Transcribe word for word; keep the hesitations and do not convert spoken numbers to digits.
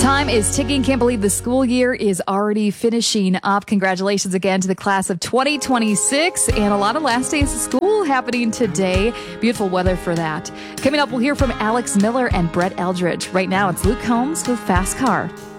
Time is ticking. Can't believe the school year is already finishing up. Congratulations again to the class of twenty twenty-six, and a lot of last days of school happening today. Beautiful weather for that. Coming up, we'll hear from Alex Miller and Brett Eldridge. Right now, it's Luke Combs with Fast Car.